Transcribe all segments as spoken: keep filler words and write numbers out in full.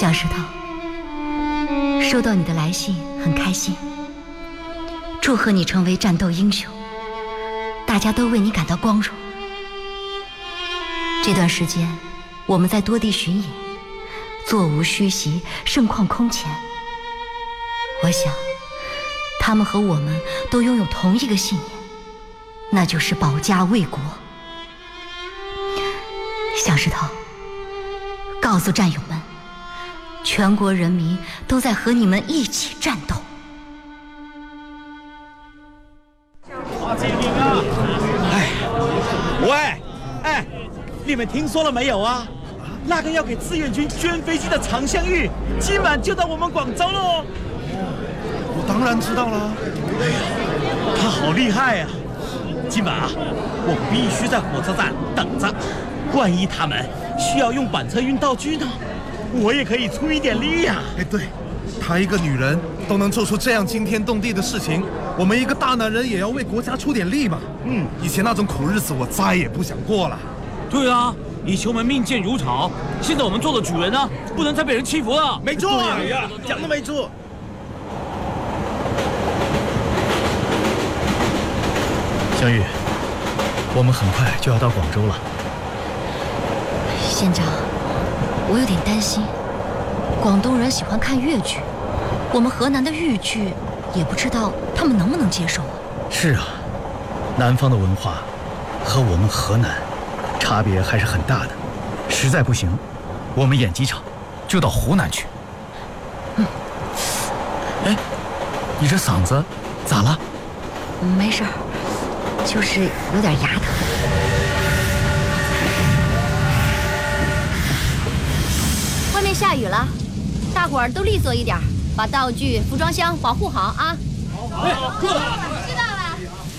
小石头，收到你的来信很开心，祝贺你成为战斗英雄，大家都为你感到光荣。这段时间我们在多地巡演，座无虚席，盛况空前。我想他们和我们都拥有同一个信念，那就是保家卫国。小石头，告诉战友们，全国人民都在和你们一起战斗。 哎，喂，哎，你们听说了没有啊？那个要给志愿军捐飞机的常香玉，今晚就到我们广州了哦。 我当然知道了。 哎呀，他好厉害呀！今晚啊，我必须在火车站等着。万一他们需要用板车运道具呢，我也可以出一点力呀。 哎，对，她一个女人都能做出这样惊天动地的事情，我们一个大男人也要为国家出点力嘛。嗯，以前那种苦日子我再也不想过了。 对啊，以前我们命贱如草，现在我们做了主人呢，不能再被人欺负了。 没错啊，讲得没错。 香玉，我们很快就要到广州了。 县长，我有点担心，广东人喜欢看粤剧，我们河南的豫剧也不知道他们能不能接受啊。 是啊，南方的文化和我们河南差别还是很大的，实在不行，我们演几场就到湖南去。 嗯， 哎，你这嗓子咋了？ 没事儿，就是有点牙疼。 外面下雨了，大伙儿都利索一点，把道具、服装箱保护好啊！ 好，哎，够了， 知道了。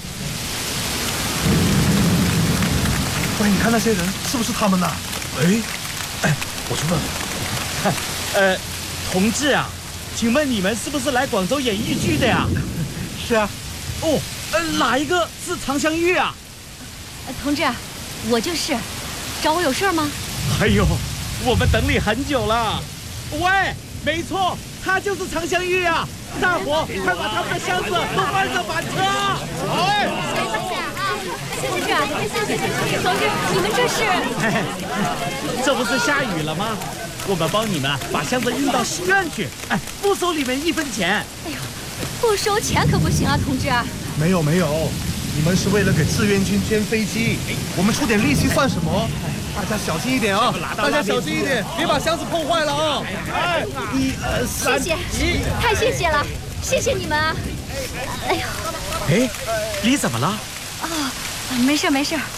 喂，你看那些人是不是他们呐？ 哎，哎，我去问问。嗨，呃，同志啊，请问你们是不是来广州演豫剧的呀？ 是啊。 哦，呃，哪一个是常香玉啊？ 呃，同志，我就是，找我有事吗？ 哎呦，我们等你很久了。喂，没错，她就是常香玉啊！大伙快把他们的箱子都搬上板车！哎， 谁发现啊？谢谢这，谢谢谢谢，同志，你们这是？ 嘿嘿，这不是下雨了吗？我们帮你们把箱子运到戏院去，哎，不收你们一分钱。 哎呦，不收钱可不行啊，同志。 没有没有，你们是为了给志愿军捐飞机，我们出点力气算什么？大家小心一点啊！大家小心一点，别把箱子碰坏了啊！ 哎，一二三， 谢谢，太谢谢了，谢谢你们啊！哎呦， 哎，你怎么了？ 啊，没事没事，